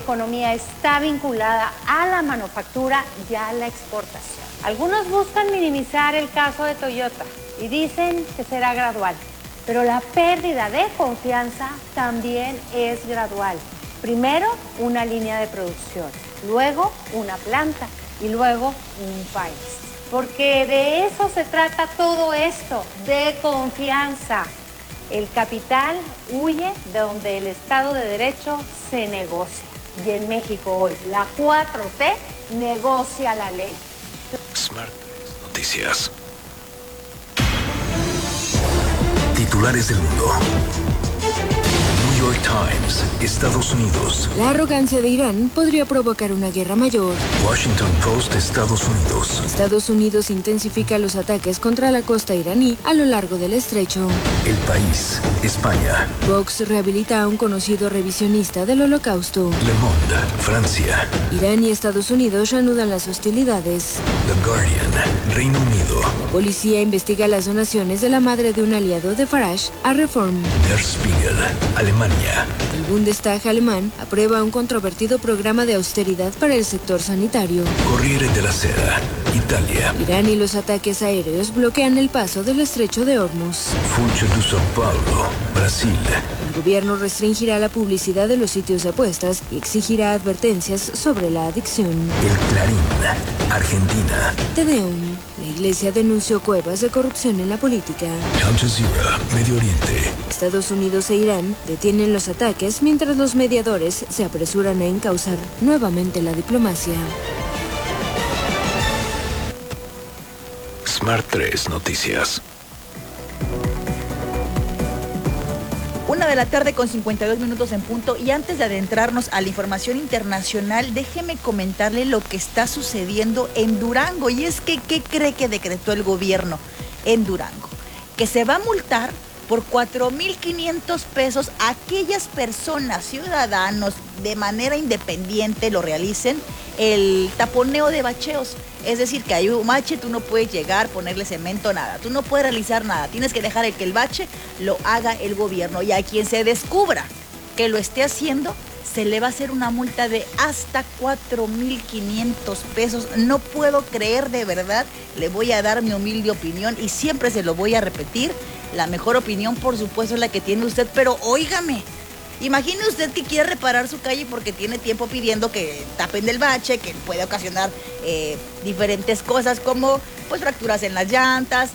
economía está vinculada a la manufactura y a la exportación. Algunos buscan minimizar el caso de Toyota y dicen que será gradual, pero la pérdida de confianza también es gradual. Primero, una línea de producción, luego una planta y luego un país. Porque de eso se trata todo esto, de confianza. El capital huye de donde el Estado de Derecho se negocia. Y en México hoy, la 4T negocia la ley. Smart Noticias. Titulares del mundo. New York Times, Estados Unidos. La arrogancia de Irán podría provocar una guerra mayor. Washington Post, Estados Unidos. Estados Unidos intensifica los ataques contra la costa iraní a lo largo del estrecho. El País, España. Vox rehabilita a un conocido revisionista del Holocausto. Le Monde, Francia. Irán y Estados Unidos reanudan las hostilidades. The Guardian, Reino Unido. La policía investiga las donaciones de la madre de un aliado de Farage a Reform. Der Spiegel, Alemania. El Bundestag alemán aprueba un controvertido programa de austeridad para el sector sanitario. Corriere della Sera, Italia. Irán y los ataques aéreos bloquean el paso del estrecho de Hormuz. Funcho de São Paulo, Brasil. El gobierno restringirá la publicidad de los sitios de apuestas y exigirá advertencias sobre la adicción. El Clarín, Argentina. Te Deum. La iglesia denunció cuevas de corrupción en la política. Al Jazeera, Medio Oriente. Estados Unidos e Irán detienen los ataques mientras los mediadores se apresuran a encauzar nuevamente la diplomacia. Smart 3 Noticias. 1:00 con 52 minutos en punto, y antes de adentrarnos a la información internacional, déjeme comentarle lo que está sucediendo en Durango. Y es que, ¿qué cree que decretó el gobierno en Durango? Que se va a multar por 4,500 pesos a aquellas personas, ciudadanos, de manera independiente lo realicen, el taponeo de bacheos. Es decir, que hay un bache, tú no puedes llegar, ponerle cemento, nada. Tú no puedes realizar nada. Tienes que dejar que el bache lo haga el gobierno. Y a quien se descubra que lo esté haciendo, se le va a hacer una multa de hasta 4,500 pesos. No puedo creer, de verdad. Le voy a dar mi humilde opinión y siempre se lo voy a repetir. La mejor opinión, por supuesto, es la que tiene usted, pero óigame. Imagine usted que quiere reparar su calle porque tiene tiempo pidiendo que tapen del bache, que puede ocasionar diferentes cosas como pues fracturas en las llantas,